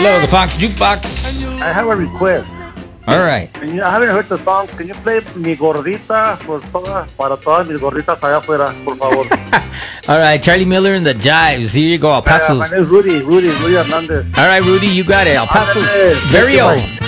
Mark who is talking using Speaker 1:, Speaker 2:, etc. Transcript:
Speaker 1: Hello, the Fox Jukebox.
Speaker 2: I have a request.
Speaker 1: All right.
Speaker 2: I haven't heard the song. Can you play Mi Gordita para todas mis gorditas allá afuera, por favor?
Speaker 1: All right, Charlie Miller and the Jives. Here you go, El
Speaker 2: My
Speaker 1: Paso's.
Speaker 2: name is Rudy Hernandez.
Speaker 1: All right, Rudy, you got it. El Paso's
Speaker 2: Ándale.
Speaker 1: very
Speaker 2: Thank you,
Speaker 1: own.
Speaker 2: Mike.